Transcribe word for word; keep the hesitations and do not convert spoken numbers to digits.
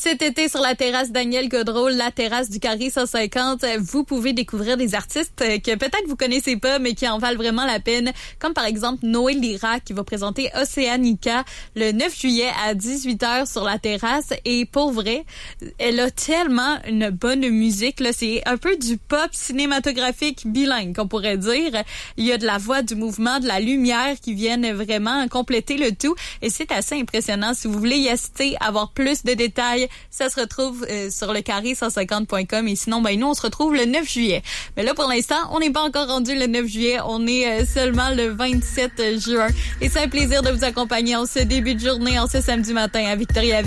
Cet été, sur la terrasse Daniel Godreau, la terrasse du Carré cent cinquante, vous pouvez découvrir des artistes que peut-être vous connaissez pas, mais qui en valent vraiment la peine, comme par exemple Noé Lira, qui va présenter Oceanica le neuf juillet à dix-huit heures sur la terrasse. Et pour vrai, elle a tellement une bonne musique, là. C'est un peu du pop cinématographique bilingue, qu'on pourrait dire. Il y a de la voix, du mouvement, de la lumière qui viennent vraiment compléter le tout. Et c'est assez impressionnant. Si vous voulez y assister, avoir plus de détails, ça se retrouve euh, sur le carré cent cinquante point com. Et sinon, ben nous, on se retrouve le neuf juillet. Mais là, pour l'instant, on n'est pas encore rendu le neuf juillet. On est euh, seulement le vingt-sept juin. Et c'est un plaisir de vous accompagner en ce début de journée, en ce samedi matin à Victoriaville.